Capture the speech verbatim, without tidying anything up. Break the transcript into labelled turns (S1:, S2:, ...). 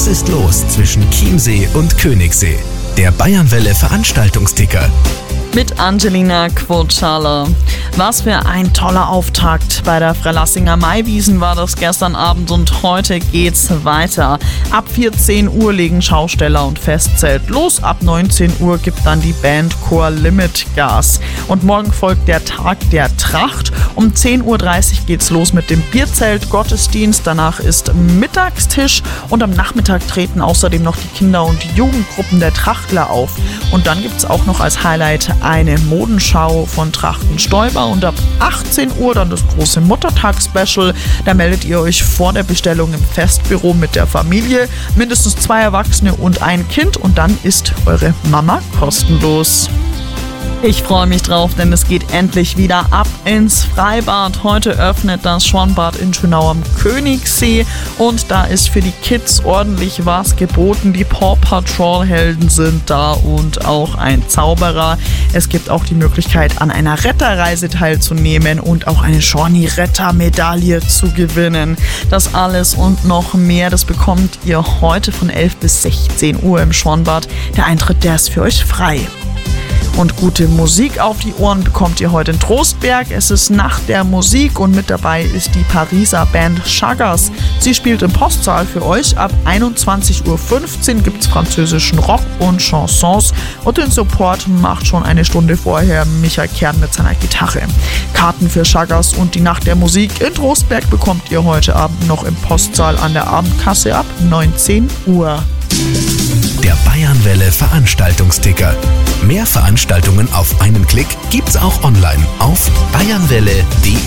S1: ist los zwischen Chiemsee und Königssee? Der Bayernwelle Veranstaltungsticker.
S2: Mit Angelina Quotschala. Was für ein toller Auftakt bei der Freilassinger Maiwiesen war das gestern Abend und heute geht's weiter. Ab vierzehn Uhr legen Schausteller und Festzelt los, ab neunzehn Uhr gibt dann die Band Chor Limit Gas. Und morgen folgt der Tag der Tracht. Um zehn Uhr dreißig geht's los mit dem Bierzelt-Gottesdienst, danach ist Mittagstisch und am Nachmittag treten außerdem noch die Kinder- und die Jugendgruppen der Trachtler auf. Und dann gibt's auch noch als Highlight eine Modenschau von Trachtenstäuber und ab achtzehn Uhr dann das große Muttertag-Special. Da meldet ihr euch vor der Bestellung im Festbüro mit der Familie, mindestens zwei Erwachsene und ein Kind und dann ist eure Mama kostenlos. Ich freue mich drauf, denn es geht endlich wieder ab ins Freibad. Heute öffnet das Schwannbad in Schönau am Königssee und da ist für die Kids ordentlich was geboten. Die Paw Patrol Helden sind da und auch ein Zauberer. Es gibt auch die Möglichkeit, an einer Retterreise teilzunehmen und auch eine Schorni-Retter-Medaille zu gewinnen. Das alles und noch mehr, das bekommt ihr heute von elf bis sechzehn Uhr im Schwannbad. Der Eintritt, der ist für euch frei. Und gute Musik auf die Ohren bekommt ihr heute in Trostberg. Es ist Nacht der Musik und mit dabei ist die Pariser Band Chagas. Sie spielt im Postsaal für euch. Ab einundzwanzig Uhr fünfzehn gibt es französischen Rock und Chansons und den Support macht schon eine Stunde vorher Michael Kern mit seiner Gitarre. Karten für Chagas und die Nacht der Musik in Trostberg bekommt ihr heute Abend noch im Postsaal an der Abendkasse ab neunzehn Uhr.
S1: Der Bayernwelle Veranstaltungsticker. Mehr Veranstaltungen auf einen Klick gibt's auch online auf bayernwelle punkt de.